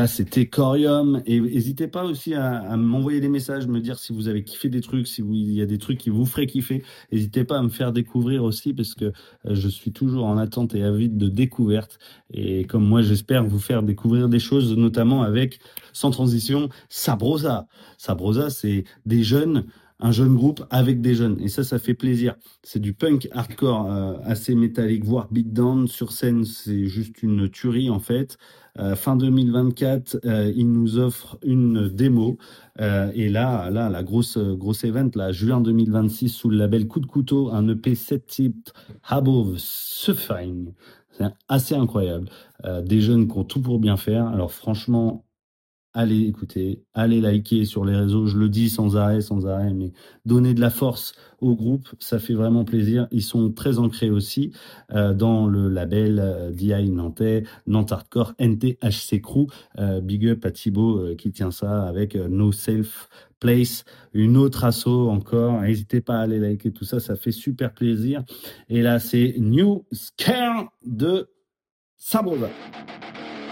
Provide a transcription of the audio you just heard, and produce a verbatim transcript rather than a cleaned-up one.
Là, c'était Corium. Et n'hésitez pas aussi à, à m'envoyer des messages, me dire si vous avez kiffé des trucs, si vous- il y a des trucs qui vous feraient kiffer. N'hésitez pas à me faire découvrir aussi, parce que euh, je suis toujours en attente et avide de découvertes. Et comme moi, j'espère vous faire découvrir des choses, notamment avec, sans transition, Sabrosa. Sabrosa, c'est des jeunes, un jeune groupe avec des jeunes. Et ça, ça fait plaisir. C'est du punk hardcore euh, assez métallique, voire beatdown. Sur scène, c'est juste une tuerie en fait. Euh, fin deux mille vingt-quatre, euh, il nous offre une démo. Euh, et là, là, la grosse, grosse event, là, juin deux mille vingt-six, sous le label Coup de Couteau, un E P sept titres, Above Suffering. C'est assez incroyable. Euh, des jeunes qui ont tout pour bien faire. Alors franchement, allez écouter, allez liker sur les réseaux, je le dis sans arrêt, sans arrêt, mais donner de la force au groupe, ça fait vraiment plaisir. Ils sont très ancrés aussi euh, dans le label euh, D I Nantais, Nantes Hardcore, N T H C Crew. Euh, big up à Thibaut euh, qui tient ça avec euh, No Self Place, une autre asso encore. N'hésitez pas à aller liker tout ça, ça fait super plaisir. Et là, c'est New Scare de Sabrosa.